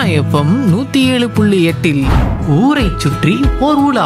Sona FM 107.8 ஊரை சுற்றி ஓர் உலா.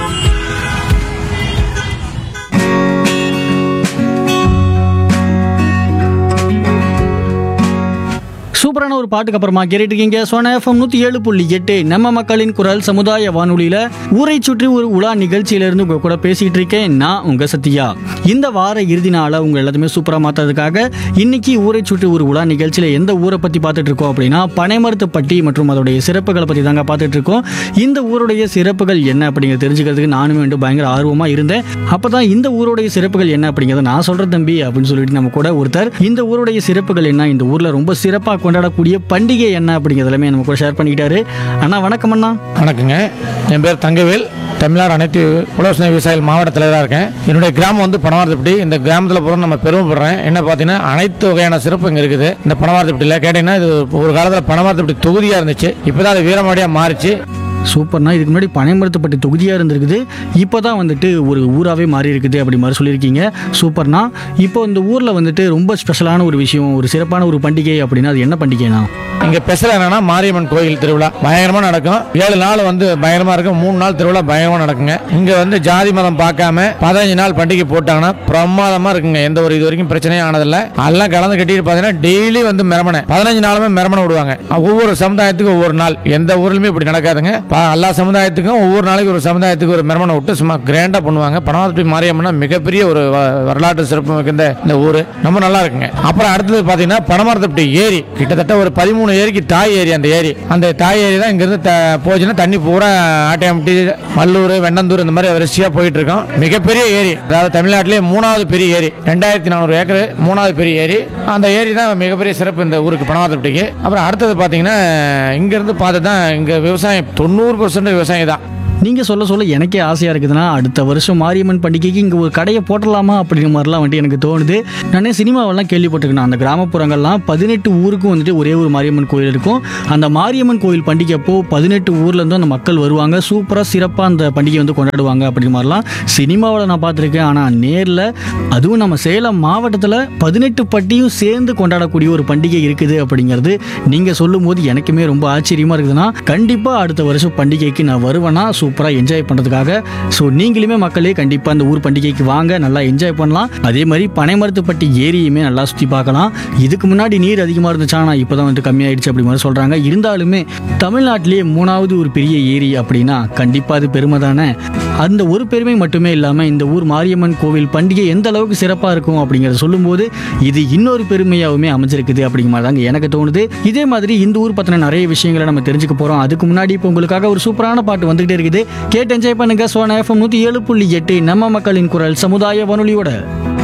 சூப்பரான ஒரு பாட்டுக்கு அப்புறமா கேட்டுட்டு இருக்கீங்க சோனா எஃப்எம் 107.8 நம்ம மக்களின் குரல் சமுதாய வானொலியில ஊரை சுற்றி ஒரு உலா நிகழ்ச்சியிலிருந்து உங்க கூட பேசிட்டு இருக்கேன். நான் உங்க சத்யா. இந்த வார இறுதி நாளை உங்க எல்லாத்தையுமே சூப்பரா மாத்துறதுக்காக இன்னைக்கு ஊரை சுற்றி ஒரு உலா நிகழ்ச்சியில எந்த ஊரை பத்தி பார்த்துட்டு இருக்கோம் அப்படின்னா பனைமரத்துப்பட்டி மற்றும் அதோடைய சிறப்புகளை பத்தி தாங்க பார்த்துட்டு இருக்கோம். இந்த ஊருடைய சிறப்புகள் என்ன அப்படிங்கிறத தெரிஞ்சுக்கிறதுக்கு நானுமே வந்து பயங்கர ஆர்வமா இருந்தேன். அப்பதான் இந்த ஊருடைய சிறப்புகள் என்ன அப்படிங்கிறத நான் சொல்றேன் தம்பி அப்படின்னு சொல்லிட்டு நம்ம கூட ஒருத்தர் இந்த ஊருடைய சிறப்புகள் என்ன, இந்த ஊர்ல ரொம்ப சிறப்பா கொண்டாடக்கூடிய பண்டிகை என்ன அப்படிங்கிறது எல்லாமே நம்ம கூட ஷேர் பண்ணிக்கிட்டாரு. அண்ணா வணக்கம். அண்ணா வணக்கங்க. என் பேர் தங்கவேல். தமிழ்நாடு அனைத்து உழவர் விவசாயிகள் மாவட்ட தலைவராக இருக்கேன். என்னுடைய கிராமம் வந்து பனவாரத்துப்பட்டி. இந்த கிராமத்தில் போகிற நம்ம பெருமைப்படுறேன். என்ன பார்த்தீங்கன்னா அனைத்து வகையான சிறப்பு இங்கே இருக்குது. இந்த பனவாரத்துப்பட்டியில் கேட்டிங்கன்னா இது ஒரு காலத்தில் பனவாரத்துப்பட்டி தொகுதியாக இருந்துச்சு. இப்போ தான் அது வீரமாடியாக மாறிச்சு. சூப்பர்னா. இதுக்கு முன்னாடி பனைமரத்துப்பட்டி தொகுதியாக இருந்திருக்குது, இப்போ தான் வந்துட்டு ஒரு ஊராகவே மாறி இருக்குது அப்படி மாதிரி சொல்லியிருக்கீங்க. சூப்பர்னா. இப்போ இந்த ஊரில் வந்துட்டு ரொம்ப ஸ்பெஷலான ஒரு விஷயம், ஒரு சிறப்பான ஒரு பண்டிகை அப்படின்னா அது என்ன பண்டிகைனா? இங்கே ஸ்பெஷல் என்னன்னா மாரியம்மன் கோயில் திருவிழா பயங்கரமாக நடக்கும். 7 நாள் வந்து பயங்கரமாக இருக்கும். 3 நாள் திருவிழா பயங்கரமாக நடக்குங்க. இங்கே வந்து ஜாதி மதம் பார்க்காம 15 நாள் பண்டிகை போட்டாங்கன்னா பிரமாதமாக இருக்குங்க. எந்த ஒரு இது வரைக்கும் பிரச்சனையும் ஆனதில்லை. அதெல்லாம் கலந்து கட்டிட்டு பார்த்தீங்கன்னா டெய்லி வந்து மெரமனை 15 நாளுமே மெரமனை விடுவாங்க. ஒவ்வொரு சமுதாயத்துக்கும் ஒவ்வொரு நாள். எந்த ஊர்லையுமே இப்படி நடக்காதுங்க. எல்லா சமுதாயத்துக்கும் ஒவ்வொரு நாளைக்கு ஒரு சமுதாயத்துக்கு ஒரு மெரமனை விட்டு சும்மா கிராண்டா பண்ணுவாங்க. பனவாரத்துப்பட்டி மாரியம்மன்னா மிகப்பெரிய ஒரு வரலாற்று சிறப்பு மிகுந்த இந்த ஊர். ரொம்ப நல்லா இருக்குங்க. அப்புறம் அடுத்தது பார்த்தீங்கன்னா பனமரத்துப்பட்டி ஏரி. கிட்டத்தட்ட ஒரு 13 ஏரிக்கு தாய் ஏரி. அந்த தாய் ஏரி தான் இங்கிருந்து போச்சுன்னா தண்ணி பூரா ஆட்டியாம்பட்டி, மல்லூர், வெண்ணந்தூர் இந்த மாதிரி வரிசையாக போயிட்டு இருக்கோம். மிகப்பெரிய ஏரி. அதாவது தமிழ்நாட்டிலே 3வது பெரிய ஏரி. 2400 ஏக்கர் 3வது பெரிய ஏரி. அந்த ஏரி தான் மிகப்பெரிய சிறப்பு இந்த ஊருக்கு பனவாரத்துப்பட்டிக்கு. அப்புறம் அடுத்தது பார்த்தீங்கன்னா இங்கிருந்து பார்த்து தான் இங்கே விவசாயம் 90% விவசாயம் தான். நீங்கள் சொல்ல எனக்கே ஆசையாக இருக்குதுன்னா அடுத்த வருஷம் மாரியம்மன் பண்டிகைக்கு இங்கே ஒரு கடையை போட்டலாமா அப்படிங்கிற மாதிரிலாம் வந்துட்டு எனக்கு தோணுது. நானே சினிமாவெல்லாம் கேள்விப்பட்டிருக்கேன். அந்த கிராமப்புறங்கள்லாம் 18 ஊருக்கும் வந்துட்டு ஒரே ஒரு மாரியம்மன் கோயில் இருக்கும். அந்த மாரியம்மன் கோயில் பண்டிகை அப்போ 18 ஊர்லேருந்து அந்த மக்கள் வருவாங்க. சூப்பராக சிறப்பாக அந்த பண்டிகை வந்து கொண்டாடுவாங்க அப்படிங்கிற மாதிரிலாம் சினிமாவில் நான் பார்த்துருக்கேன். ஆனால் நேரில் அதுவும் நம்ம சேலம் மாவட்டத்தில் 18 பட்டியும் சேர்ந்து கொண்டாடக்கூடிய ஒரு பண்டிகை இருக்குது அப்படிங்கிறது நீங்கள் சொல்லும் போது எனக்குமே ரொம்ப ஆச்சரியமாக இருக்குதுன்னா கண்டிப்பாக அடுத்த வருஷம் பண்டிகைக்கு நான் வருவேன்னா சூப்பராக என்ஜாய் பண்ணுறதுக்காக. ஸோ நீங்களுமே மக்களே கண்டிப்பாக அந்த ஊர் பண்டிகைக்கு வாங்க, நல்லா என்ஜாய் பண்ணலாம். அதே மாதிரி பனைமரத்துப்பட்டி ஏரியுமே நல்லா சுற்றி பார்க்கலாம். இதுக்கு முன்னாடி நீர் அதிகமாக இருந்துச்சா, ஆனால் இப்போ தான் வந்துட்டு கம்மியாயிடுச்சு அப்படி மாதிரி சொல்கிறாங்க. இருந்தாலுமே தமிழ்நாட்டிலேயே 3வது ஒரு பெரிய ஏரி அப்படின்னா கண்டிப்பாக அது பெருமை தானே. அந்த ஒரு பெருமை மட்டுமே இல்லாமல் இந்த ஊர் மாரியம்மன் கோவில் பண்டிகை எந்த அளவுக்கு சிறப்பாக இருக்கும் அப்படிங்கிறத சொல்லும்போது இது இன்னொரு பெருமையாகவுமே அமைஞ்சிருக்குது அப்படிங்கிற மாதிரி தாங்க எனக்கு தோணுது. இதே மாதிரி இந்த ஊர் பற்றின நிறைய விஷயங்களை நம்ம தெரிஞ்சுக்க போகிறோம். அதுக்கு முன்னாடி இப்போ உங்களுக்காக ஒரு சூப்பரான பாட்டு வந்துகிட்டே இருக்குது. கேட்டு என்ஜாய் பண்ணுங்க. சோனா எஃப்எம் 107.8 நம்ம மக்களின் குரல் சமுதாய வானொலியோட.